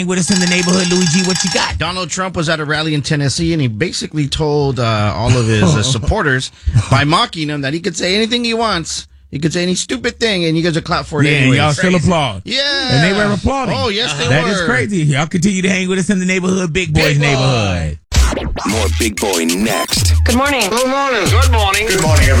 hang with us in the neighborhood. Luigi, what you got? Donald Trump was at a rally in Tennessee, and he basically told all of his supporters, by mocking him, that he could say anything he wants. He could say any stupid thing, and you guys would clap for it anyway. Y'all still applaud. Yeah. And they were applauding. Oh, yes, they were. That is crazy. Y'all continue to hang with us in the neighborhood, Big Boy's neighborhood. More Big Boy next. Good morning. Good morning. Good morning. Good morning, everyone.